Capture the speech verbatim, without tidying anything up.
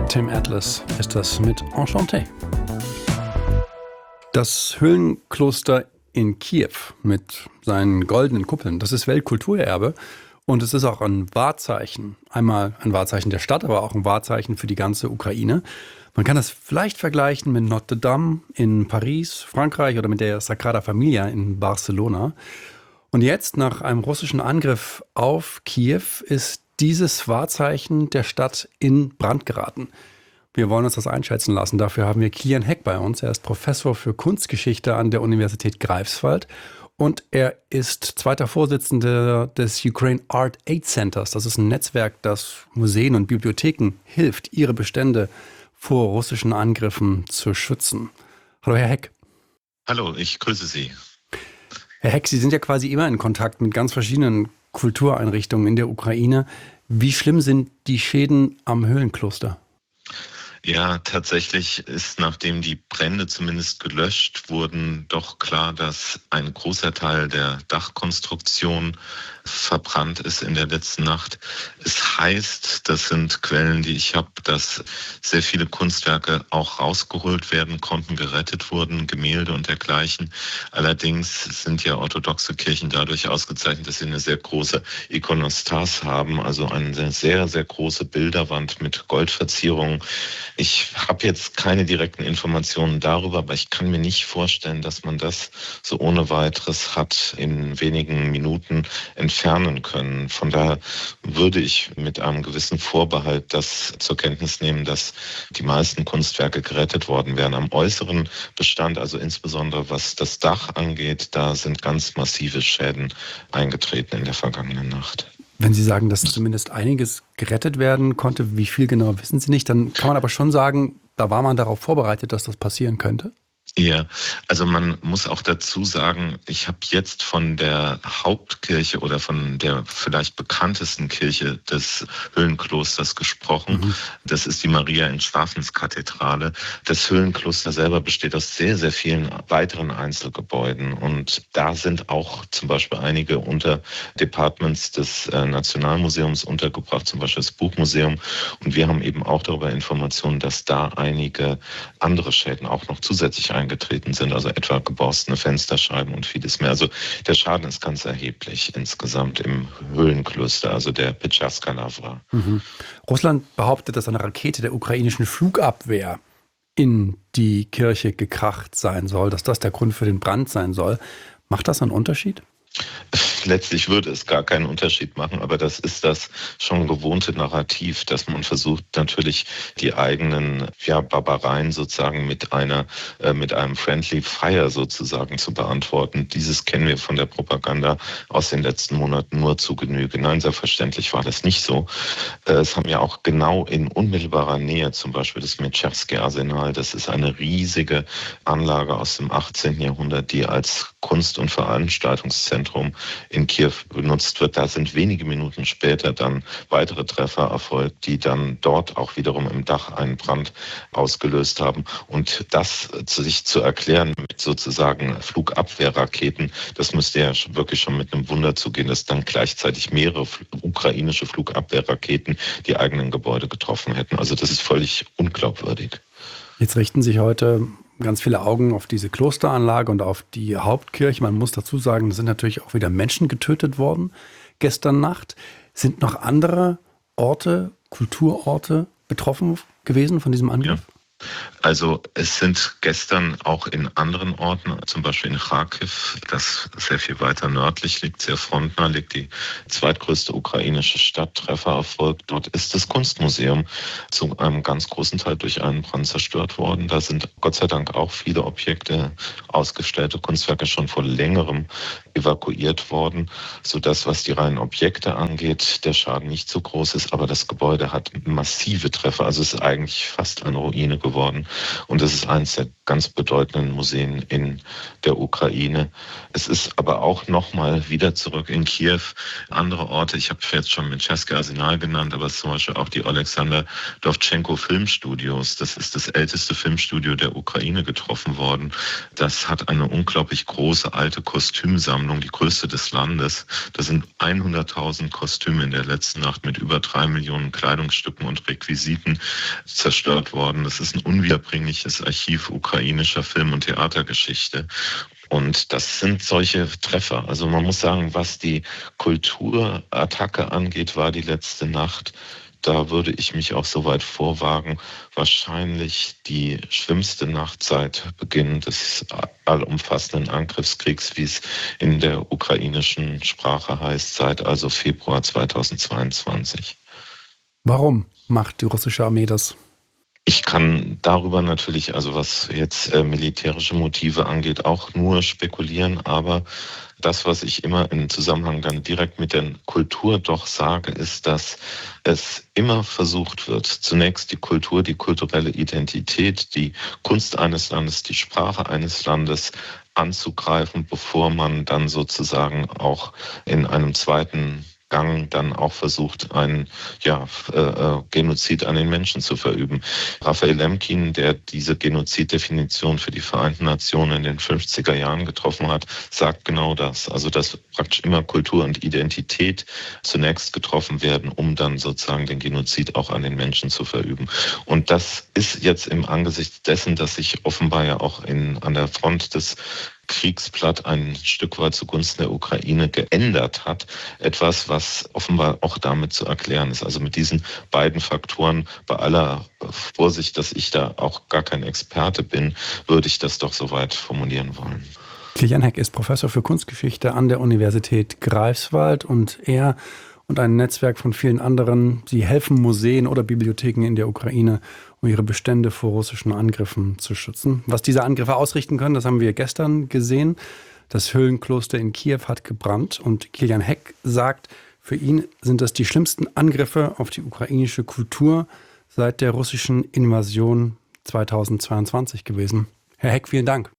Tim Atlas ist das mit Enchanté. Das Höhlenkloster in Kiew mit seinen goldenen Kuppeln, das ist Weltkulturerbe und es ist auch ein Wahrzeichen. Einmal ein Wahrzeichen der Stadt, aber auch ein Wahrzeichen für die ganze Ukraine. Man kann das vielleicht vergleichen mit Notre Dame in Paris, Frankreich oder mit der Sagrada Familia in Barcelona. Und jetzt, nach einem russischen Angriff auf Kiew, ist dieses Wahrzeichen der Stadt in Brand geraten. Wir wollen uns das einschätzen lassen. Dafür haben wir Kilian Heck bei uns. Er ist Professor für Kunstgeschichte an der Universität Greifswald und er ist zweiter Vorsitzender des Ukraine Art Aid Centers. Das ist ein Netzwerk, das Museen und Bibliotheken hilft, ihre Bestände vor russischen Angriffen zu schützen. Hallo, Herr Heck. Hallo, ich grüße Sie. Herr Heck, Sie sind ja quasi immer in Kontakt mit ganz verschiedenen Kultureinrichtungen in der Ukraine. Wie schlimm sind die Schäden am Höhlenkloster? Ja, tatsächlich ist, nachdem die Brände zumindest gelöscht wurden, doch klar, dass ein großer Teil der Dachkonstruktion verbrannt ist in der letzten Nacht. Es heißt, das sind Quellen, die ich habe, dass sehr viele Kunstwerke auch rausgeholt werden konnten, gerettet wurden, Gemälde und dergleichen. Allerdings sind ja orthodoxe Kirchen dadurch ausgezeichnet, dass sie eine sehr große Ikonostas haben, also eine sehr, sehr große Bilderwand mit Goldverzierungen. Ich habe jetzt keine direkten Informationen darüber, aber ich kann mir nicht vorstellen, dass man das so ohne weiteres hat in wenigen Minuten entfernen können. Von daher würde ich mit einem gewissen Vorbehalt das zur Kenntnis nehmen, dass die meisten Kunstwerke gerettet worden wären. Am äußeren Bestand, also insbesondere was das Dach angeht, da sind ganz massive Schäden eingetreten in der vergangenen Nacht. Wenn Sie sagen, dass zumindest einiges gerettet werden konnte, wie viel genau wissen Sie nicht, dann kann man aber schon sagen, da war man darauf vorbereitet, dass das passieren könnte? Ja, also man muss auch dazu sagen, ich habe jetzt von der Hauptkirche oder von der vielleicht bekanntesten Kirche des Höhlenklosters gesprochen. Mhm. Das ist die Maria in Schwafens-Kathedrale. Das Höhlenkloster selber besteht aus sehr, sehr vielen weiteren Einzelgebäuden und da sind auch zum Beispiel einige Unterdepartments des Nationalmuseums untergebracht, zum Beispiel das Buchmuseum. Und wir haben eben auch darüber Informationen, dass da einige andere Schäden auch noch zusätzlich eingetreten sind, also etwa geborstene Fensterscheiben und vieles mehr. Also der Schaden ist ganz erheblich insgesamt im Höhlenkloster, also der Petscherska Lawra. Mhm. Russland behauptet, dass eine Rakete der ukrainischen Flugabwehr in die Kirche gekracht sein soll, dass das der Grund für den Brand sein soll. Macht das einen Unterschied? Letztlich würde es gar keinen Unterschied machen, aber das ist das schon gewohnte Narrativ, dass man versucht natürlich die eigenen ja, Barbareien sozusagen mit einer äh, mit einem Friendly Fire sozusagen zu beantworten. Dieses kennen wir von der Propaganda aus den letzten Monaten nur zu Genüge. Nein, selbstverständlich war das nicht so. Äh, es haben ja auch genau in unmittelbarer Nähe zum Beispiel das Metscherski-Arsenal, das ist eine riesige Anlage aus dem achtzehnten Jahrhundert, die als Kunst- und Veranstaltungszentrum in Kiew benutzt wird. Da sind wenige Minuten später dann weitere Treffer erfolgt, die dann dort auch wiederum im Dach einen Brand ausgelöst haben. Und das zu sich zu erklären mit sozusagen Flugabwehrraketen, das müsste ja wirklich schon mit einem Wunder zugehen, dass dann gleichzeitig mehrere ukrainische Flugabwehrraketen die eigenen Gebäude getroffen hätten. Also das ist völlig unglaubwürdig. Jetzt richten sich heute ganz viele Augen auf diese Klosteranlage und auf die Hauptkirche. Man muss dazu sagen, es sind natürlich auch wieder Menschen getötet worden gestern Nacht. Sind noch andere Orte, Kulturorte betroffen gewesen von diesem Angriff? Ja. Also es sind gestern auch in anderen Orten, zum Beispiel in Kharkiv, das sehr viel weiter nördlich liegt, sehr frontnah liegt, die zweitgrößte ukrainische Stadt, Treffer erfolgt. Dort ist das Kunstmuseum zu einem ganz großen Teil durch einen Brand zerstört worden. Da sind Gott sei Dank auch viele Objekte, ausgestellte Kunstwerke schon vor längerem evakuiert worden, sodass, was die reinen Objekte angeht, der Schaden nicht so groß ist, aber das Gebäude hat massive Treffer. Also es ist eigentlich fast eine Ruine geworden. geworden. Und es ist eines der ganz bedeutenden Museen in der Ukraine. Es ist aber auch nochmal wieder zurück in Kiew. Andere Orte, ich habe jetzt schon Menchesky Arsenal genannt, aber es ist zum Beispiel auch die Alexander Dowtchenko Filmstudios. Das ist das älteste Filmstudio der Ukraine getroffen worden. Das hat eine unglaublich große alte Kostümsammlung, die größte des Landes. Da sind hunderttausend Kostüme in der letzten Nacht mit über drei Millionen Kleidungsstücken und Requisiten zerstört worden. Das ist ein unwiederbringliches Archiv ukrainischer Film- und Theatergeschichte. Und das sind solche Treffer. Also man muss sagen, was die Kulturattacke angeht, war die letzte Nacht, da würde ich mich auch so weit vorwagen, wahrscheinlich die schlimmste Nacht seit Beginn des allumfassenden Angriffskriegs, wie es in der ukrainischen Sprache heißt, seit also Februar zweitausendzweiundzwanzig. Warum macht die russische Armee das? Ich kann darüber natürlich, also was jetzt äh, militärische Motive angeht, auch nur spekulieren, aber das, was ich immer im Zusammenhang dann direkt mit der Kultur doch sage, ist, dass es immer versucht wird, zunächst die Kultur, die kulturelle Identität, die Kunst eines Landes, die Sprache eines Landes anzugreifen, bevor man dann sozusagen auch in einem zweiten Gang dann auch versucht, einen ja, äh, Genozid an den Menschen zu verüben. Raphael Lemkin, der diese Genoziddefinition für die Vereinten Nationen in den fünfziger Jahren getroffen hat, sagt genau das. Also dass praktisch immer Kultur und Identität zunächst getroffen werden, um dann sozusagen den Genozid auch an den Menschen zu verüben. Und das ist jetzt im Angesicht dessen, dass sich offenbar ja auch in, an der Front des Kriegsblatt ein Stück weit zugunsten der Ukraine geändert hat. Etwas, was offenbar auch damit zu erklären ist. Also mit diesen beiden Faktoren, bei aller Vorsicht, dass ich da auch gar kein Experte bin, würde ich das doch so weit formulieren wollen. Kilian Heck ist Professor für Kunstgeschichte an der Universität Greifswald und er und ein Netzwerk von vielen anderen, sie helfen Museen oder Bibliotheken in der Ukraine, um ihre Bestände vor russischen Angriffen zu schützen. Was diese Angriffe ausrichten können, das haben wir gestern gesehen. Das Höhlenkloster in Kiew hat gebrannt und Kilian Heck sagt, für ihn sind das die schlimmsten Angriffe auf die ukrainische Kultur seit der russischen Invasion zweitausendzweiundzwanzig gewesen. Herr Heck, vielen Dank.